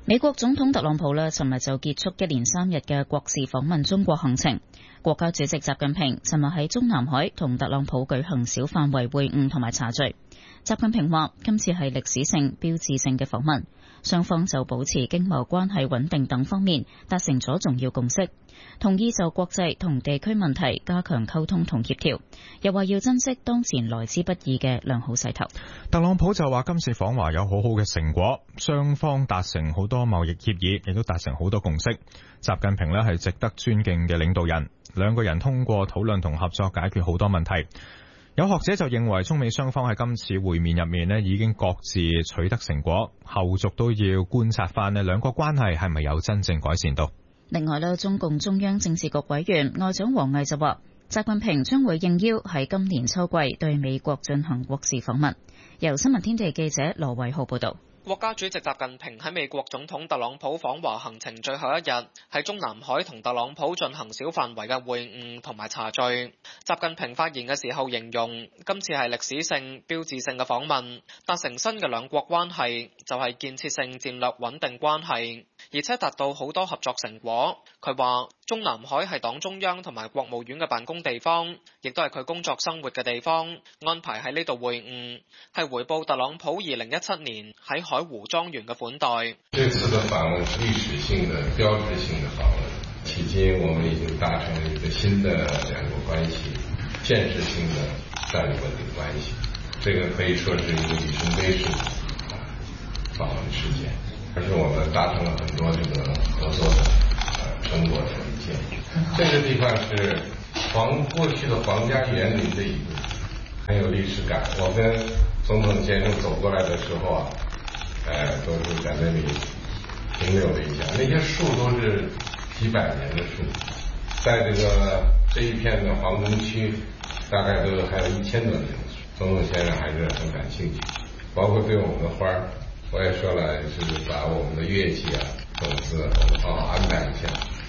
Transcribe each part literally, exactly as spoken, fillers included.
美國總統特朗普呢，尋日就結束一連三日嘅國事訪問中國行程。國家主席習近平尋日喺中南海同特朗普舉行小範圍會晤同埋茶敘。習近平話：今次係歷史性、標誌性嘅訪問，雙方就保持經貿關係穩定等方面達成咗重要共識，同意就國際同地區問題加強溝通同協調，又話要珍惜當前來之不易嘅良好勢頭。 特朗普就話今次訪華有好好嘅成果，雙方達成好多貿易協議，亦都達成好多共識。習近平呢係值得尊敬嘅領導人，兩個人通過討論同合作解決好多問題。有學者就認為中美雙方喺今次會面入面呢已經各自取得成果，後續都要觀察翻呢兩國關係係咪有真正改善到。 另外呢，中共中央政治局委員外長王毅就話，習近平將會應邀喺今年秋季對美國進行國事訪問。由新聞天地記者羅偉浩報道。 國家主席習近平喺美國總統特朗普訪華行程最後一日，喺中南海同特朗普進行小範圍嘅會晤同埋茶敘。習近平發言嘅時候形容，今次係歷史性、標誌性嘅訪問，達成新嘅兩國關係，就係建設性戰略穩定關係，而且達到好多合作成果。佢話，中南海係黨中央同埋國務院嘅辦公地方，亦都係佢工作生活嘅地方。安排喺呢度會晤，係回報特朗普二零一七年喺海湖莊園嘅款待。 這次的訪問是歷史性的、標誌性的訪問，迄今我們已經達成了一個新的兩國關係建設性的戰略穩定關係。這個可以說是一個里程碑式的訪問事件，而且我們達成了很多這個合作的成果的一件。這個地方是皇過去的皇家園林的一部分，很有歷史感。我跟總統先生走過來的時候啊，呃，都是在那裡停留了一下。那些樹都是幾百年的樹，在這個這一片的皇宮區，大概都還有一千多年的樹。總統先生還是很感興趣，包括對我們的花兒，我也說了，是把我們的樂器啊、種子，我們好好安排一下。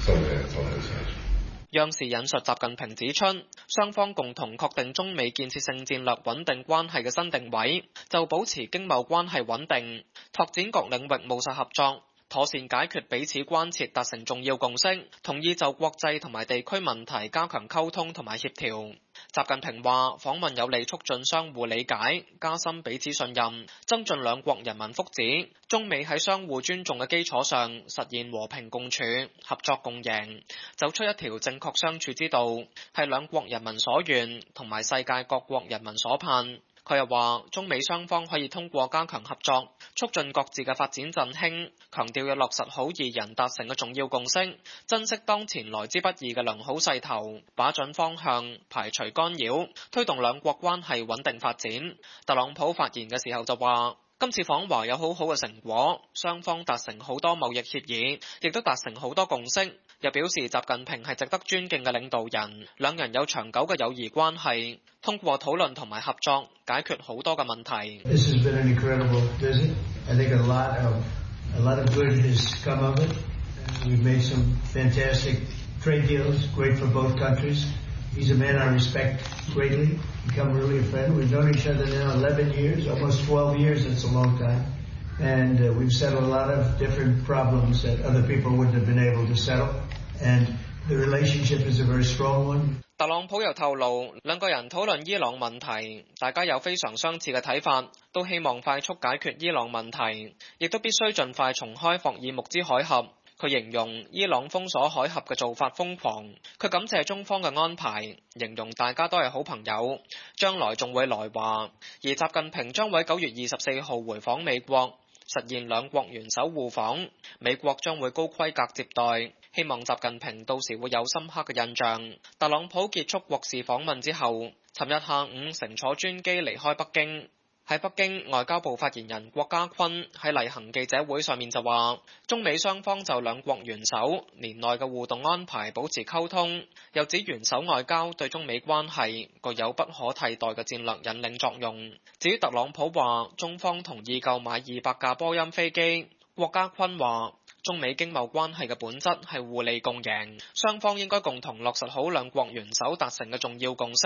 央視引述習近平指出，雙方共同確定中美建設性戰略穩定關係嘅新定位，就保持經貿關係穩定，拓展各領域務實合作，妥善解決彼此關切，達成重要共識，同意就國際同埋地區問題加強溝通同埋協調。習近平話，訪問有利促進相互理解，加深彼此信任，增進兩國人民福祉。中美喺相互尊重嘅基礎上，實現和平共處、合作共贏，走出一條正確相處之道，係兩國人民所願，同埋世界各國人民所盼。佢又話，中美雙方可以通過加強合作，促進各自嘅發展振興，強調要落實好二人達成嘅重要共識，珍惜當前來之不易嘅良好勢頭，把準方向，排除干擾，推動兩國關係穩定發展。特朗普發言嘅時候就話，今次訪華有好好嘅成果，雙方達成好多貿易協議，亦都達成好多共識。又表示習近平係值得尊敬嘅領導人，兩人有長久嘅友誼關係，通過討論同埋合作解決好多嘅問題。 This has been an incredible visit. I think a lot of a lot of good has come of it. We've made some fantastic trade deals, great for both countries. He's a man I respect greatly. Become really a friend. We've known each other now eleven years, almost twelve years. That's a long time. And uh, we've settled a lot of different problems that other people wouldn't have been able to settle. And the relationship is a very strong one. 特朗普又透露，兩個人討論伊朗問題，大家有非常相似嘅睇法，都希望快速解決伊朗問題，亦都必須盡快重開霍爾木茲海峽。佢形容伊朗封鎖海峽嘅做法瘋狂，佢感謝中方嘅安排，形容大家都係好朋友，將來仲會來華。而習近平將會九月二十四號回訪美國，實現兩國元首互訪，美國將會高規格接待，希望習近平到時會有深刻嘅印象。特朗普結束國事訪問之後，尋日下午乘坐專機離開北京。喺北京，外交部發言人郭家坤喺例行記者會上面就話，中美雙方就兩國元首年內嘅互動安排保持溝通，又指元首外交對中美關係具有不可替代嘅戰略引領作用。至於特朗普話中方同意購買二百架波音飛機，郭家坤話中美經貿關係嘅本質係互利共贏，雙方應該共同落實好兩國元首達成嘅重要共識。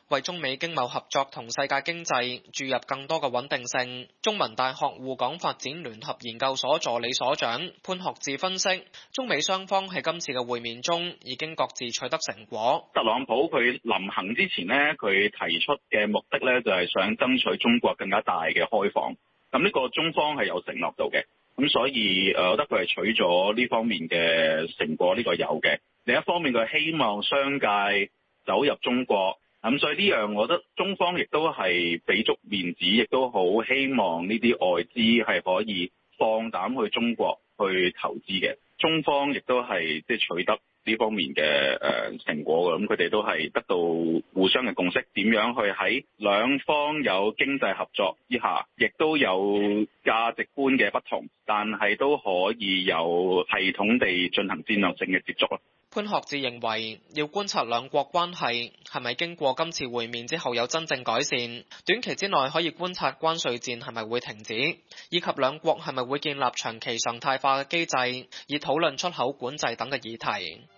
為中美經貿合作同世界經濟注入更多嘅穩定性。中文大學滬港發展聯合研究所助理所長潘學智分析，中美雙方喺今次嘅會面中已經各自取得成果。 特朗普佢臨行之前呢，佢提出嘅目的呢，就係想爭取中國更加大嘅開放。咁呢個中方係有承諾到嘅，咁所以誒，我覺得佢係取咗呢方面嘅成果，呢個有嘅。另一方面，佢希望商界走入中國，咁所以呢樣我覺得中方亦都係俾足面子，亦都好希望呢啲外資係可以放膽去中國去投資嘅。中方亦都係即係取得呢方面嘅誒成果嘅，咁佢哋都係得到互相嘅共識，點樣去喺兩方有經濟合作之下，亦都有價值觀嘅不同，但係都可以有系統地進行戰略性嘅接觸咯。 潘學智認為，要觀察兩國關係係咪經過今次會面之後有真正改善，短期之內可以觀察關稅戰係咪會停止，以及兩國係咪會建立長期常態化嘅機制，以討論出口管制等嘅議題。